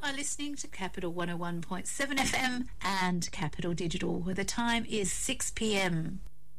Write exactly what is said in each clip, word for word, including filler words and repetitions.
are listening to Capital one oh one point seven F M and Capital Digital, where the time is six p m.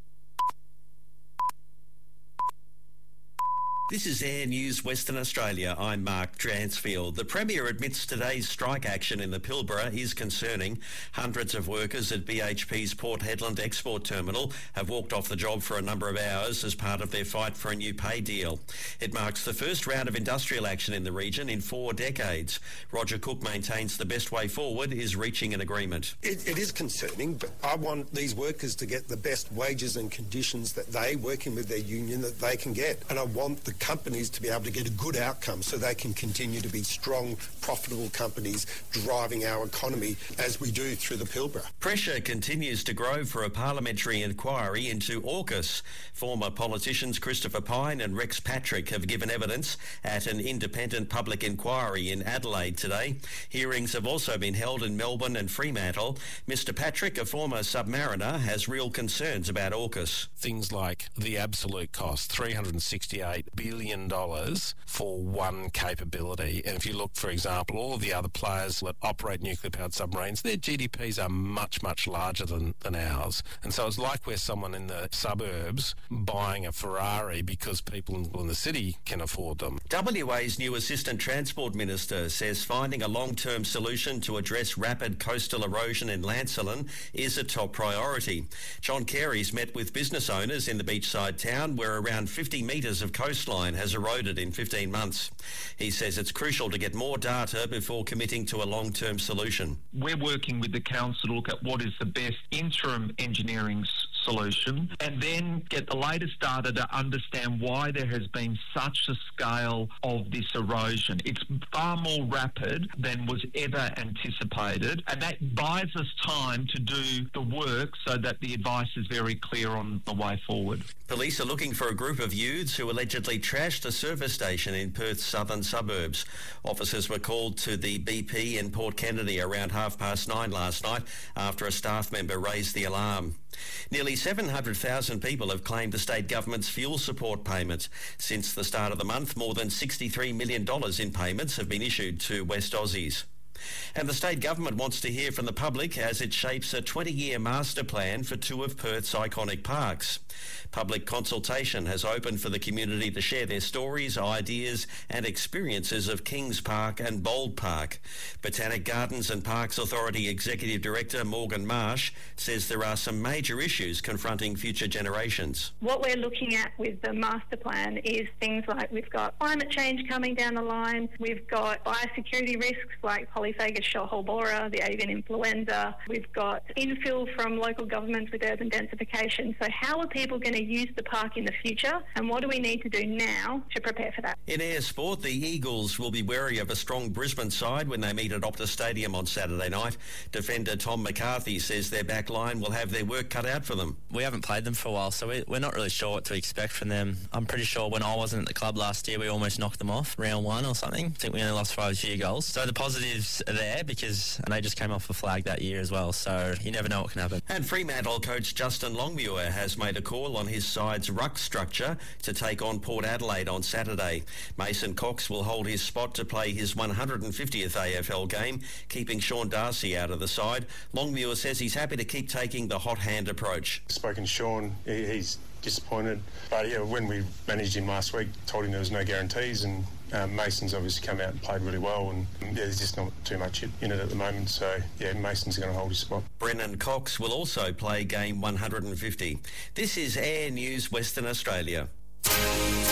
This is Air News Western Australia. I'm Mark Dransfield. The Premier admits today's strike action in the Pilbara is concerning. Hundreds of workers at B H P's Port Hedland export terminal have walked off the job for a number of hours as part of their fight for a new pay deal. It marks the first round of industrial action in the region in four decades. Roger Cook maintains the best way forward is reaching an agreement. It, it is concerning, but I want these workers to get the best wages and conditions that they, working with their union, that they can get. And I want the companies to be able to get a good outcome so they can continue to be strong, profitable companies driving our economy as we do through the Pilbara. Pressure continues to grow for a parliamentary inquiry into AUKUS. Former politicians Christopher Pyne and Rex Patrick have given evidence at an independent public inquiry in Adelaide today. Hearings have also been held in Melbourne and Fremantle. Mister Patrick, a former submariner, has real concerns about AUKUS. Things like the absolute cost, three hundred sixty-eight billion dollars for one capability. And if you look, for example, all of the other players that operate nuclear-powered submarines, their G D Ps are much, much larger than, than ours. And so it's like we're someone in the suburbs buying a Ferrari because people in, in the city can afford them. W A's new Assistant Transport Minister says finding a long-term solution to address rapid coastal erosion in Lancelin is a top priority. John Carey's met with business owners in the beachside town where around fifty metres of coastline has eroded in fifteen months. He says it's crucial to get more data before committing to a long-term solution. We're working with the council to look at what is the best interim engineering s- solution and then get the latest data to understand why there has been such a scale of this erosion. It's far more rapid than was ever anticipated, and that buys us time to do the work so that the advice is very clear on the way forward. Police are looking for a group of youths who allegedly trashed a service station in Perth's southern suburbs. Officers were called to the B P in Port Kennedy around half past nine last night after a staff member raised the alarm. Nearly seven hundred thousand people have claimed the state government's fuel support payment. Since the start of the month, more than sixty-three million dollars in payments have been issued to West Aussies. And the state government wants to hear from the public as it shapes a twenty-year master plan for two of Perth's iconic parks. Public consultation has opened for the community to share their stories, ideas and experiences of Kings Park and Bold Park. Botanic Gardens and Parks Authority Executive Director Morgan Marsh says there are some major issues confronting future generations. What we're looking at with the master plan is things like we've got climate change coming down the line, we've got biosecurity risks like Polyphagus shoalbora, the avian influenza, we've got infill from local governments with urban densification. So how are people going to use the park in the future, and what do we need to do now to prepare for that? In air sport, the Eagles will be wary of a strong Brisbane side when they meet at Optus Stadium on Saturday night. Defender Tom McCarthy says their back line will have their work cut out for them. We haven't played them for a while, so we, we're not really sure what to expect from them. I'm pretty sure when I wasn't at the club last year, we almost knocked them off round one or something. I think we only lost five few goals. So the positives are there because and they just came off a flag that year as well, so you never know what can happen. And Fremantle coach Justin Longmuir has made a call on his side's ruck structure to take on Port Adelaide on Saturday. Mason Cox will hold his spot to play his one hundred fiftieth A F L game, keeping Sean Darcy out of the side. Longmuir says he's happy to keep taking the hot hand approach. Spoken to Sean, he, he's disappointed, but yeah, when we managed him last week, told him there was no guarantees, and um, Mason's obviously come out and played really well, and yeah, there's just not too much in it at the moment, so yeah, Mason's going to hold his spot. Brennan Cox will also play game one hundred fifty. This is Air News Western Australia.